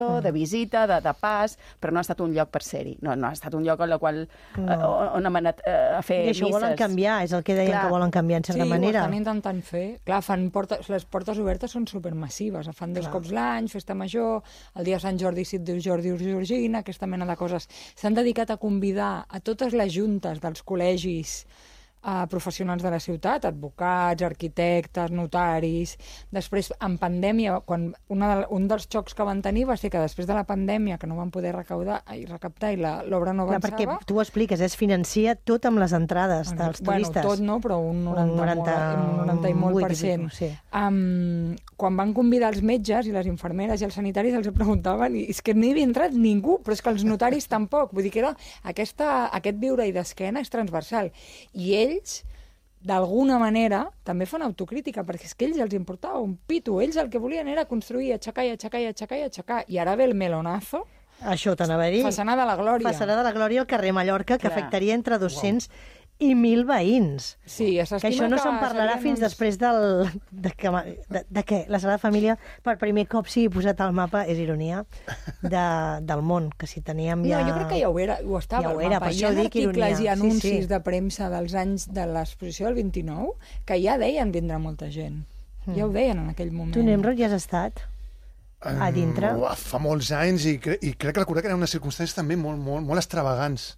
de visita, de pas, però no ha estat un lloc per ser-hi. No ha estat un lloc on hem anat a fer misses. I això ho volen canviar, és el que deien que volen canviar en certa manera. Sí, ho estan intentant fer. Clar, les portes obertes són supermassives, fan 2 cops l'any, festa major, el dia de Sant Jordi, si et dius Jordi o Georgina, aquesta mena de coses. S'han dedicat a convidar a totes les juntes dels col·legis professionals de la ciutat, advocats, arquitectes, notaris. Després, en pandèmia, quan un dels xocs que van tenir va ser que després de la pandèmia, que no van poder recaptar i l'obra no avançava... Perquè tu ho expliques, es financia tot amb les entrades dels turistes. Bueno, tot no, però un 90 i molt per cent. Sí. Quan van convidar els metges i les infermeres i els sanitaris els preguntaven, i és que no hi havia entrat ningú, però és que els notaris tampoc. Vull dir que aquest viure-hi d'esquena és transversal. I ells, d'alguna manera, també fan autocrítica, perquè és que ells els importava un pito. Ells el que volien era construir, aixecar i aixecar i aixecar i aixecar. I ara ve el melonazo. Això t'anava a dir. Façana de la Glòria. Façana de la Glòria al carrer Mallorca, que afectaria entre 200 i 1.000 veïns. Sí, que això no se'n parlarà fins després de que la Sagrada Família per primer cop sigui posat al mapa, és ironia, del món, que si teníem ja... No, jo crec que ja ho estava al mapa. Hi ha articles i anuncis de premsa dels anys de l'exposició del 29 que ja deien vindrà molta gent. Ja ho deien en aquell moment. Tu, Nemrod, ja has estat a dintre? Fa molts anys i crec que recordar que eren unes circumstàncies també molt extravagants.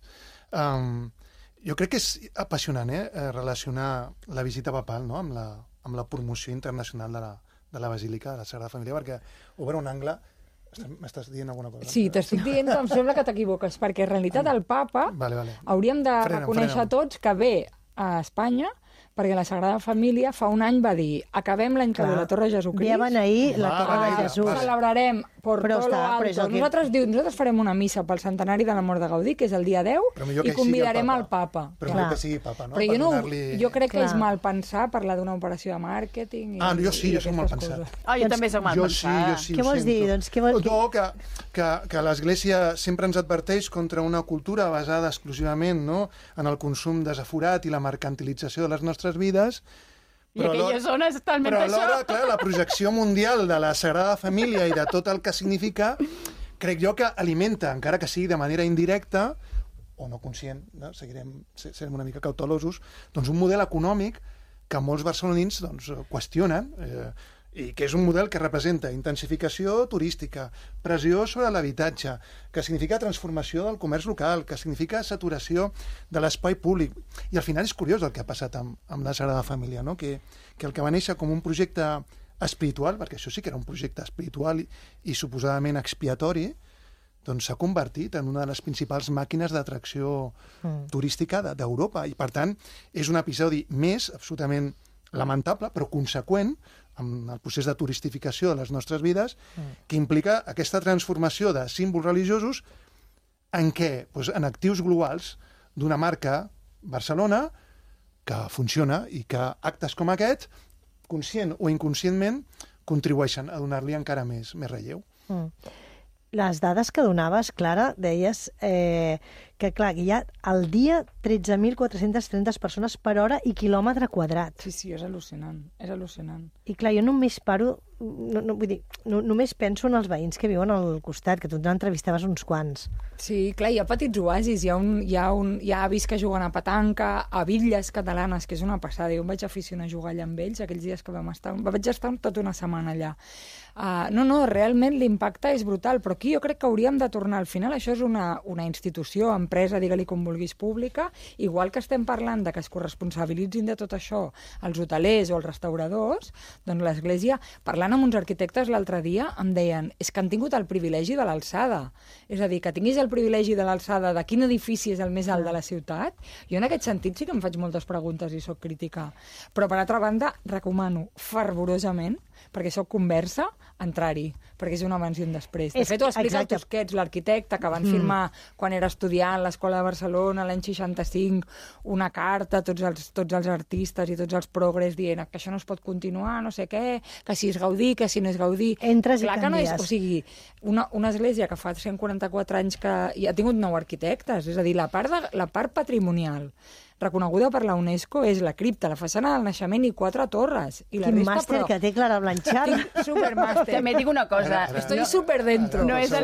Jo crec que és apassionant relacionar la visita papal amb la promoció internacional de la Basílica de la Sagrada Família, perquè obre un angle... M'estàs dient alguna cosa? Sí, t'estic dient que em sembla que t'equivoques, perquè en realitat el papa hauríem de reconèixer tots que ve a Espanya perquè la Sagrada Família fa un any va dir acabem l'any que ve la Torre Jesucrist. Ja van ahir la Torre de Jesús. Celebrarem por todo lo alto. Nosaltres farem una missa pel centenari de la mort de Gaudí, que és el dia 10, i convidarem el papa. Però millor que sigui papa, no? Però jo crec que és mal pensar parlar d'una operació de màrqueting. Jo sí, jo soc mal pensat. Jo també soc mal pensat. Què vols dir? Que l'Església sempre ens adverteix contra una cultura basada exclusivament en el consum desaforat i la mercantilització de les nostres vides, i aquella zona és talment això. Però alhora, clar, la projecció mundial de la Sagrada Família i de tot el que significa, crec jo que alimenta, encara que sigui de manera indirecta, o no conscient, serem una mica cautelosos, doncs un model econòmic que molts barcelonins qüestionen, i que és un model que representa intensificació turística, pressió sobre l'habitatge, que significa transformació del comerç local, que significa saturació de l'espai públic. I al final és curiós el que ha passat amb la Sagrada Família, no? que el que va néixer com un projecte espiritual, perquè això sí que era un projecte espiritual i suposadament expiatori, doncs s'ha convertit en una de les principals màquines d'atracció turística d'Europa. I, per tant, és un episodi més absolutament lamentable, però conseqüent amb el procés de turistificació de les nostres vides, que implica aquesta transformació de símbols religiosos en què, en actius globals d'una marca Barcelona que funciona i que actes com aquest, conscient o inconscientment, contribueixen a donar-li encara més relleu. Les dades que donaves, Clara, deies que, clar, hi ha al dia 13.430 persones per hora i quilòmetre quadrat. Sí, és al·lucinant, és al·lucinant. I, clar, jo només paro... només penso en els veïns que viuen al costat, que tu n'entrevistaves uns quants. Sí, clar, hi ha petits oasis, hi ha avis que juguen a petanca, a bitlles catalanes, que és una passada. Jo em vaig aficionar a jugar allà amb ells, aquells dies que vaig estar tota una setmana allà. Realment l'impacte és brutal, però aquí jo crec que hauríem de tornar. Al final això és una institució, empresa, digue-li com vulguis, pública, igual que estem parlant de que es corresponsabilitzin de tot això els hotelers o els restauradors, doncs l'Església, parlant amb uns arquitectes l'altre dia, em deien, és que han tingut el privilegi de l'alçada. És a dir, que tinguis el privilegi de l'alçada de quin edifici és el més alt de la ciutat, jo en aquest sentit sí que em faig moltes preguntes i soc crítica. Però, per altra banda, recomano fervorosament, perquè soc conversa, entrar-hi, perquè és un abans i un després. De fet, ho explica el Tusquets, l'arquitecte, que van firmar quan era estudiant a l'Escola de Barcelona l'any 65, una carta a tots els artistes i tots els progres dient que això no es pot continuar, no sé què, que si és Gaudí, que si no és Gaudí. Entres i canvies. O sigui, una església que fa 144 anys que ha tingut 9 arquitectes, és a dir, la part patrimonial, reconeguda per la UNESCO és la cripta, la façana del naixement i 4 torres. I la Quin resta, màster que té Clara Blanchard. Supermàster. També dic una cosa. Estoy súper dentro. No és